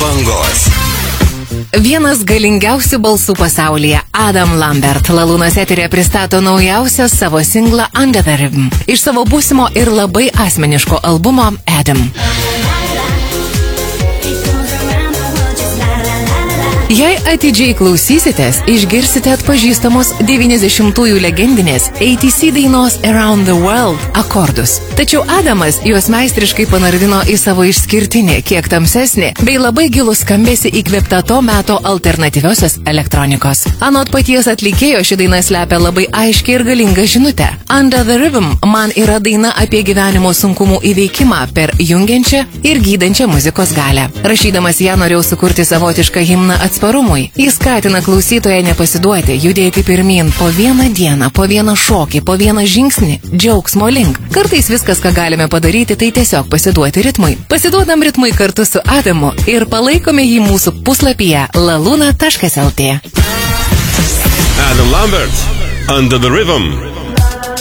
bangos. Vienas galingiausių balsų pasaulyje, Adam Lambert, Lalūnos eterėje pristato naujausią savo singlą Under the Rhythm iš savo būsimo ir labai asmeniško albumo Adam. Jei atidžiai klausysitės, išgirsite atpažįstamos 90-ųjų legendinės ATC dainos Around the World akordus. Tačiau Adamas juos meistriškai panardino į savo išskirtinį, kiek tamsesnį, bei labai gilų skambesį įkvėptą to meto alternatyviosios elektronikos. Anot paties atlikėjo ši daina slepia labai aiškiai ir galingą žinutę. Under the Rhythm man yra daina apie gyvenimo sunkumų įveikimą per jungiančią ir gydančią muzikos galią. Rašydamas ją norėjau sukurti savotišką himną atsparumui. Jis skatina klausytoją nepasiduoti, judėti pirmyn po vieną dieną, po vieną šokį, po vieną žingsnį, džiaugsmo link. Kartais viskas, ką galime padaryti, tai tiesiog pasiduoti ritmui. Pasiduodam ritmui kartu su Adamu ir palaikome jį mūsų puslapyje laluna.lt. Adam Lambert, Under the Rhythm.